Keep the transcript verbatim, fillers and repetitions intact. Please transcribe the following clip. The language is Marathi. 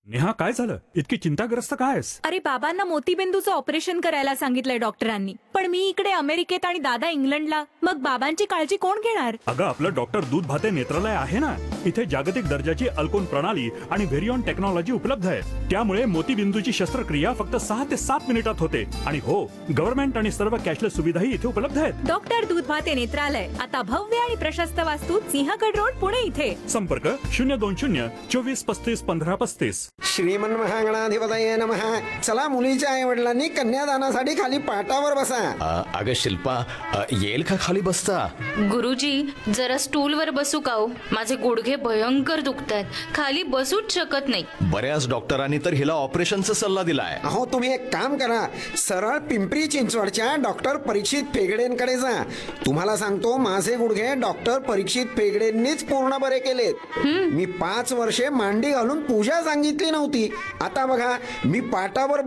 नेहा, काय झालं? इतकी चिंताग्रस्त काय आहेस? अरे बाबांना मोतीबिंदूचं ऑपरेशन करायला सांगितलंय डॉक्टरांनी, पण मी इकडे अमेरिकेत आणि दादा इंग्लंडला. मग बाबांची काळजी कोण घेणार? अगं, आपलं डॉक्टर दूध भाते नेत्रालय आहे ना. इथे जागतिक दर्जाची अल्कोन प्रणाली आणि व्हेरियॉन टेक्नॉलॉजी उपलब्ध आहे. त्यामुळे मोतीबिंदूची शस्त्रक्रिया फक्त सहा ते सात मिनिटात होते. आणि हो, गव्हर्नमेंट आणि सर्व कॅशलेस सुविधाही इथे उपलब्ध आहेत. डॉक्टर दूध भाते नेत्रालय आता भव्य आणि प्रशस्त वास्तूत, सिंहगड रोड, पुणे इथे. संपर्क शून्य दोन शून्य चोवीस पस्तीस पंधरा पस्तीस. श्रीमन महागणाधिपतये नमः. चला, मुलीच्या आई वडिलांनी कन्यादानासाठी खाली पाटावर बसा. अ, अगं शिल्पा, अ, येईल का खाली बसता? गुरुजी, जरा स्टूलवर बसू का हो? माझे गुडघे भयंकर दुखतायत, खाली बसूच शकत नाही. बऱ्याच डॉक्टरांनी तर हिला ऑपरेशनचा सल्ला दिलाय. अहो, तुम्ही एक काम करा, सरळ पिंपरी चिंचवडच्या डॉक्टर परीक्षित फेगडेंकडे जा. तुम्हाला सांगतो, माझे गुडघे डॉक्टर परीक्षित फेगडेंनीच पूर्ण बरे केलेत. मी पाच वर्षे मांडी घालून पूजा सांगितली नव्हती. आता बघा, मी पाटावर